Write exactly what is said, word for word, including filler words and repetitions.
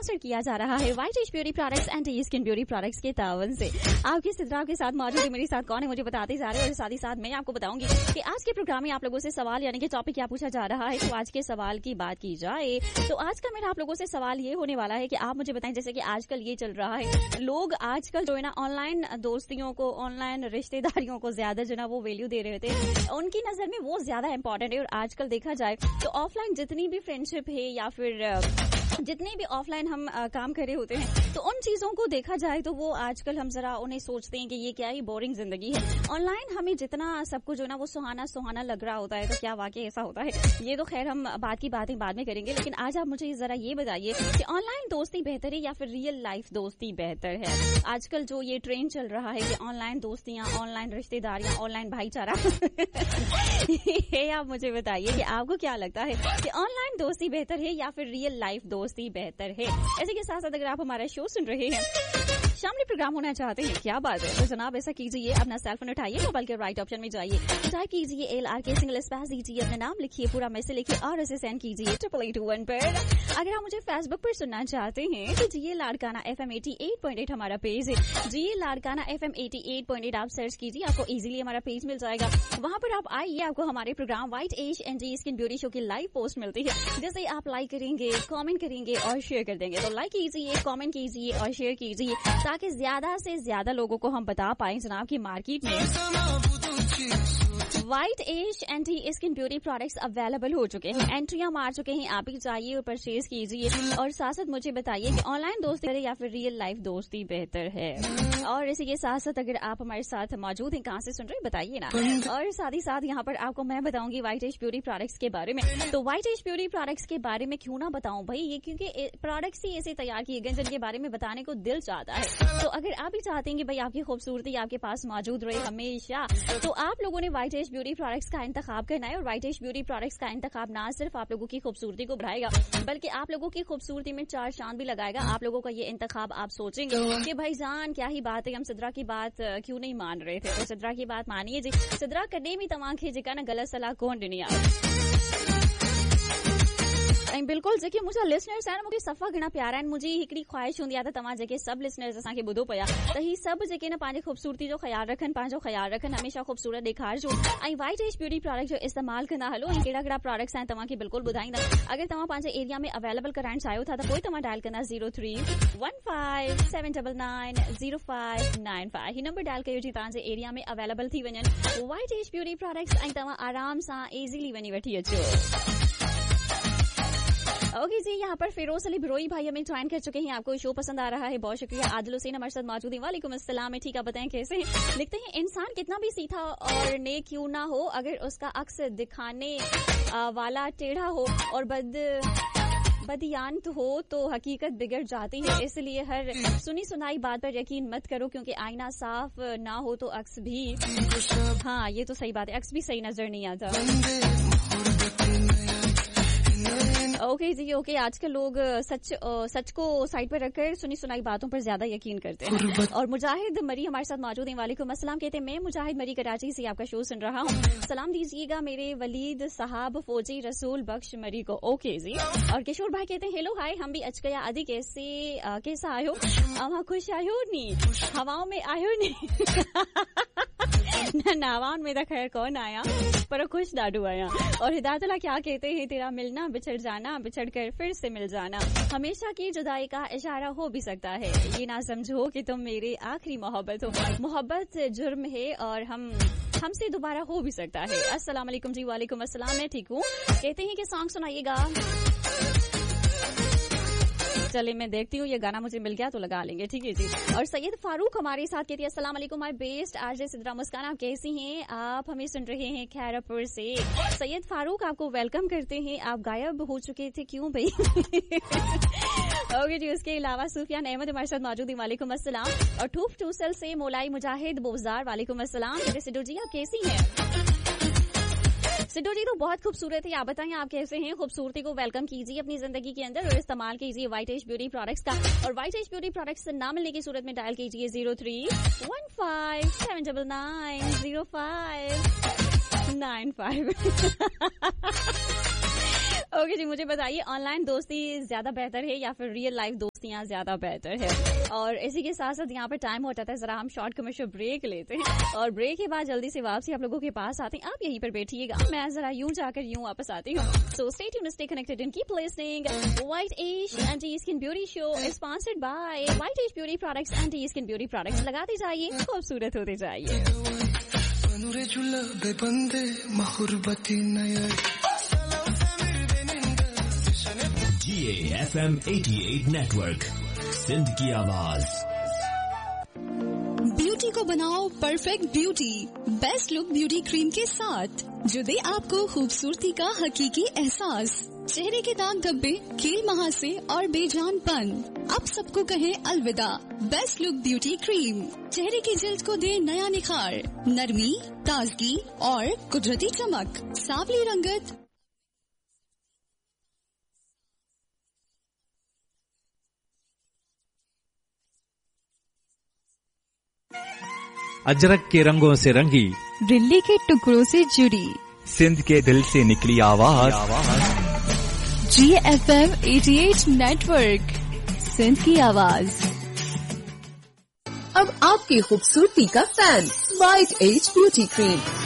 Sponsor किया जा रहा है white as beauty products and skin beauty products के तावन से। आपकी सिद्रा के साथ मौजूद है, मेरे साथ कौन है मुझे बताते जा रहे हैं और साथ ही साथ मैं आपको बताऊंगी कि आज के प्रोग्राम में आप लोगों से सवाल यानी कि टॉपिक क्या पूछा जा रहा है। तो आज के सवाल की बात की जाए तो आज का मेरा आप लोगों से सवाल ये होने वाला है कि आप मुझे बताएं, जैसे कि आजकल ये चल रहा है, लोग आजकल जो है ना ऑनलाइन दोस्तियों को, ऑनलाइन रिश्तेदारियों को ज्यादा जो ना वो वैल्यू दे रहे थे, उनकी नजर में वो ज्यादा इंपॉर्टेंट है। और आजकल देखा जाए तो ऑफलाइन जितनी भी फ्रेंडशिप है या फिर जितने भी ऑफलाइन हम आ, काम कर रहे होते हैं, तो उन चीजों को देखा जाए तो वो आजकल हम जरा उन्हें सोचते हैं कि ये क्या ही बोरिंग जिंदगी है। ऑनलाइन हमें जितना सब कुछ जो ना वो सुहाना सुहाना लग रहा होता है, तो क्या वाकई ऐसा होता है? ये तो खैर हम बात की बातें बाद में करेंगे, लेकिन आज आप मुझे जरा ये बताइए कि ऑनलाइन दोस्ती बेहतर है या फिर रियल लाइफ दोस्ती बेहतर है? आजकल जो ये ट्रेंड चल रहा है कि ऑनलाइन दोस्तियां, ऑनलाइन रिश्तेदारियां, ऑनलाइन भाईचारा ये आप मुझे बताइए कि आपको क्या लगता है कि ऑनलाइन दोस्ती बेहतर है या फिर रियल लाइफ दोस्ती बेहतर है? इसी के साथ साथ अगर आप हमारा शो सुन रहे हैं, शामली प्रोग्राम होना चाहते हैं, क्या बात है, तो जनाब ऐसा कीजिए, अपना सेल फोन उठाइए, मोबाइल के राइट ऑप्शन में जाइए, टाइप कीजिए एल आर के सिंगल स्पेस दीजिए, अपना नाम लिखिए, पूरा मैसेज लिखिए और इसे सेंड कीजिए ट्रिपल एट वन पर। अगर आप मुझे फेसबुक पर सुनना चाहते हैं तो जी Larkana F M eighty eight point eight हमारा पेज है, जी Larkana F M eighty eight point eight आप सर्च कीजिए, आपको इजीली हमारा पेज मिल जाएगा। वहां पर आप आइए, आपको हमारे programme white as and skin beauty show की लाइव पोस्ट मिलती है, जैसे आप लाइक करेंगे, कमेंट करेंगे और शेयर कर देंगे। तो लाइक कीजिए, कमेंट कीजिए और शेयर कीजिए ताकि ज्यादा से ज्यादा लोगों को हम बता पाए जनाब की मार्केट में white as anti skin beauty products available हो चुके हैं, एंट्रियां मार चुके हैं। आप भी जाइए और परचेज कीजिए और साथ साथ मुझे बताइए कि ऑनलाइन दोस्ती है या फिर रियल लाइफ दोस्ती बेहतर है। और इसी के साथ साथ अगर आप हमारे साथ मौजूद हैं, कहाँ से सुन रहे हैं बताइए ना। और साथ ही साथ यहाँ पर आपको मैं बताऊंगी व्हाइट एज ब्यूटी प्रोडक्ट्स के बारे में। तो व्हाइट एज ब्यूटी प्रोडक्ट्स के बारे में क्यों ना बताऊं भाई, ये क्योंकि प्रोडक्ट्स ही ऐसे तैयार किए गए जिनके बारे में बताने को दिल चाहता है। तो अगर आप भी चाहते हैं कि भाई आपकी खूबसूरती आपके पास मौजूद रहे हमेशा, तो आप लोगों ने व्हाइट एज ब्यूटी प्रोडक्ट्स का इंतखाब करना है। और व्हाइट एज ब्यूटी प्रोडक्ट्स का इंतखाब ना सिर्फ आप लोगों की खूबसूरती को बढ़ाएगा, बल्कि आप लोगों की खूबसूरती में चार चांद भी लगाएगा। आप लोगों का ये इंतखाब आप सोचेंगे कि भाईजान क्या ही बात है, हम सिद्रा की बात क्यों नहीं मान रहे थे, तो सिद्रा की बात मानिए जी। सिद्रा कदे भी तमाखे जिका ना गलत सलाह कौन दुनिया बिल्कुल जेके मुझे लिसनर्स आहिनि, मूंखे सफ़ा घणा प्यारा आहिनि। मुंहिंजी हिकिड़ी ख्वाहिश हूंदी आहे त तव्हां जेके सभु लिसनर्स असांखे ॿुधो पिया, त ही सभु जेके न पंहिंजे खूबसूरती जो ख्यालु रखनि, पंहिंजो ख्यालु रखनि, हमेशा खूबसूरत ॾेखारिजो ऐं व्हाइट एज ब्यूटी प्रोडक्ट जो इस्तेमालु कंदा हलो। ऐं कहिड़ा कहिड़ा प्रोडक्ट्स आहिनि तव्हांखे बिल्कुलु ॿुधाईंदा। अगर तव्हां पंहिंजे एरिया में अवेलेबल कराइण चाहियो था त पोइ तव्हां डायल कंदा zero three one five seven double nine zero five nine five ही नंबर डायल कयो जी तव्हांजे एरिया में अवेलेबल थी वञनि व्हाइट एज ब्यूटी प्रोडक्ट्स ऐं तव्हां आराम सां इज़ीली वञी वठी अचो। ओके जी, यहाँ पर फिरोज अली बिरोई भाई हमें ज्वाइन कर चुके हैं। आपको शो पसंद आ रहा है, बहुत शुक्रिया। आदिल हुसैन हमारे साथ मौजूद है, वालेकुम अस्सलाम। ठीक है, बताएं कैसे हैं? लिखते हैं इंसान कितना भी सीधा और नेक क्यों ना हो, अगर उसका अक्स दिखाने वाला टेढ़ा हो और बद बदियांत हो तो हकीकत बिगड़ जाती है। इसलिए हर सुनी सुनाई बात पर यकीन मत करो, क्योंकि आईना साफ ना हो तो अक्स भी, हाँ ये तो सही बात है, अक्स भी सही नजर नहीं आता। ओके okay जी ओके okay, आजकल लोग सच सच को साइड पर रखकर सुनी सुनाई बातों पर ज्यादा यकीन करते हैं। और मुजाहिद मरी हमारे साथ मौजूद हैं, वालेकुम अस्सलाम। कहते हैं मैं मुजाहिद मरी कराची से आपका शो सुन रहा हूँ, सलाम दीजिएगा मेरे वलीद साहब फौजी रसूल बख्श मरी को। ओके okay जी। और किशोर भाई कहते हैं हेलो हाय, हम भी अचकया आदि कैसे आ, कैसा आयो, अवा खुश आयो नी, हवाओं में आयो नी न नावान में तो खैर कौन आया, पर खुश डाडू आया। और हिदायतुल्लाह क्या कहते हैं, तेरा मिलना बिछड़ जाना, बिछड़ कर फिर से मिल जाना हमेशा की जुदाई का इशारा हो भी सकता है। ये ना समझो कि तुम मेरे आखिरी मोहब्बत हो, मोहब्बत जुर्म है और हम हमसे दोबारा हो भी सकता है। अस्सलाम वालेकुम जी। वालेकुम अस्सलाम, मैं ठीक हूँ। कहते हैं कि सॉन्ग सुनाइएगा। चले मैं देखती हूँ, ये गाना मुझे मिल गया तो लगा लेंगे, ठीक है जी। और सैयद फारूक हमारे साथ कहती है अस्सलाम वालेकुम माय बेस्ट आरजे सिद्रा मुस्कान, आप कैसी हैं? आप हमें सुन रहे हैं खैरपुर से। सैयद फारूक आपको वेलकम करते हैं, आप गायब हो चुके थे क्यों भाई? ओके जी। उसके अलावा सूफियान अहमद हमारे साथ मौजूद है, वालेकुम अस्सलाम। और ठूफ टूसल से मोलाई मुजाहिद बोजार, वालेकुम अस्सलाम। सिद्धू जी आप कैसी हैं? सिद्धू जी तो बहुत खूबसूरत है, आप बताएं आप कैसे हैं? खूबसूरती को वेलकम कीजिए अपनी जिंदगी के अंदर और इस्तेमाल कीजिए व्हाइट एज ब्यूटी प्रोडक्ट्स का। और व्हाइट एज ब्यूटी प्रोडक्ट्स ना मिलने की सूरत में डायल कीजिए zero three one five seven double nine zero five nine five. Okay जी, मुझे बताइए ऑनलाइन दोस्ती ज्यादा बेहतर है या फिर रियल लाइफ दोस्तियां ज्यादा बेहतर है? और इसी के साथ साथ यहाँ पे टाइम हो जाता है, जरा हम शॉर्ट कमर्शियल ब्रेक लेते हैं और ब्रेक के बाद जल्दी से वापसी आप लोगों के पास आते हैं। आप यहीं पर बैठिएगा, मैं जरा यूं जाकर यूं वापस आती हूँ। So stay tuned, stay connected and keep listening. White as anti skin beauty show is sponsored by white as beauty products. Anti skin beauty products लगाते जाइए, खूबसूरत होते जाइए। जी ए एफ एम अठासी नेटवर्क, सिंध की आवाज। ब्यूटी को बनाओ perfect beauty best look beauty cream के साथ, जो दे आपको खूबसूरती का हकीकी एहसास। चेहरे के दाग धब्बे, कील महासे और बेजानपन, अब सबको कहे अलविदा। बेस्ट लुक ब्यूटी क्रीम चेहरे की जल्द को दे नया निखार, नरमी, ताजगी और कुदरती चमक। सांवली रंगत, अजरक के रंगों से रंगी, दिल्ली के टुकड़ों से जुड़ी, सिंध के दिल से निकली आवाज। जी एफ एम अठासी नेटवर्क, सिंध की आवाज। अब आपकी खूबसूरती का fan white as beauty cream.